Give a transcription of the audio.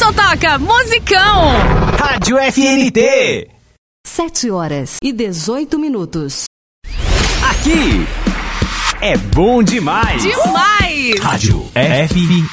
só toca musicão. Rádio FNT. 7h18. Aqui é bom demais. Demais. Rádio FNT.